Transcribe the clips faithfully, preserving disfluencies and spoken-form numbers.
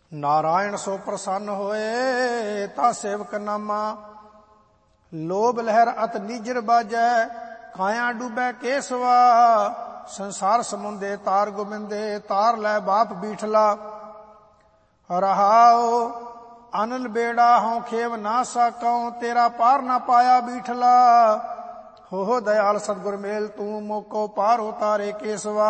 नारायण सो प्रसन्न होए ता सेवक नामा। लोभ लहर अत नीजर बाजै काया डूबै केसवा। संसार समुंदे तार गोबिंदे तार लै बाप बीठला। रहाओ अनल बेड़ा हों खेव ना साकौं तेरा पार ना पाया बीठला। हो हो दयाल सतगुर मेल तू मोको पार उतारे केसवा।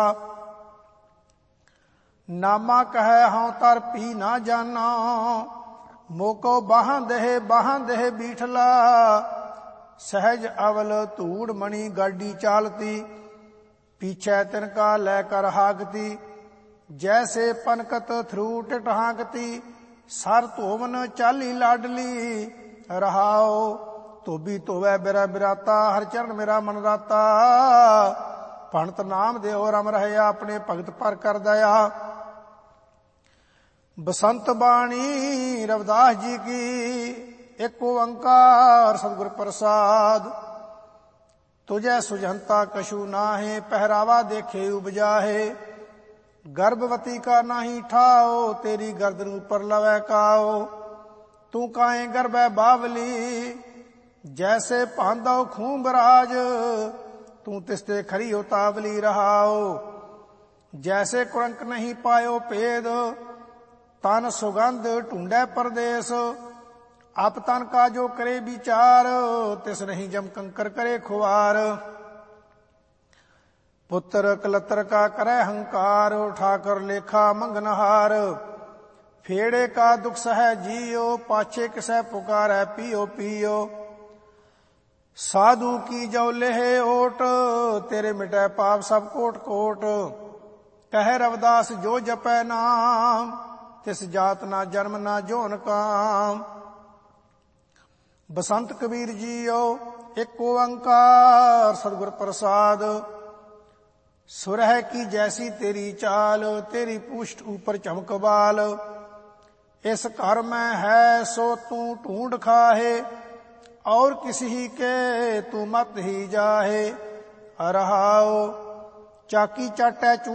नामा कहे हों तर पी ना जाना मोको बाहां देह बाहां देह बीठला। सहज अवल धूड़ मणि गाडी चालती पीछे तिनका लेकर हागती। जैसे पनकत थरूट टहाकती सर धोवन चाली लाडली। रहाओ धोबी धोवै बिरा बिराता हर चरण मेरा मन राता। भणत नाम देओ रम रहया अपने भगत पर कर दया। बसंत बाणी रविदास जी की एक ओंकार सतगुर प्रसाद। तुझे सुजनता कछु नाहे पहरावा देखे उपजाहे। गर्भवती का नाही ठाओ तेरी गर्दन ऊपर लवै काओ। तू काए गर्भ बावली जैसे पांदो खूब राज। तू तिसते खरी उतावली रहाओ। जैसे कुरंक नहीं पायो भेद तन सुगंध ढूंढे परदेस। आप तन का जो करे विचार तिस नहीं जम कंकर करे खुआर। पुत्र कलत्र का करे हंकार उठाकर लेखा मंगनहार। फेड़े का दुख सह जियो पाछे किसे पुकारै पियो पियो। साधु की जो लेह ओट तेरे मिटे पाप सब कोट कोट। कह रविदास जो जपै नाम तिस जात ना जन्म ना जोन काम। बसंत कबीर जीओ एक ओंकार सतगुर प्रसाद। सुरह की जैसी तेरी चाल तेरी पुष्ट ऊपर चमक बाल। इस घर में है सो तू ढूंढ खाहे और किसी के तू मत ही जाहे। रहाओ चाकी चाटै